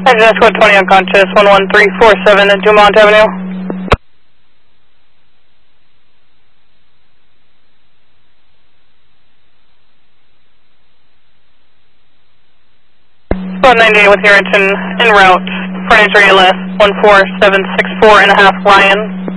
Engine Escort 20 unconscious, 11347 at Dumont Avenue. Spot 98 with your engine en route for Andrea 14764 and a half Ryan.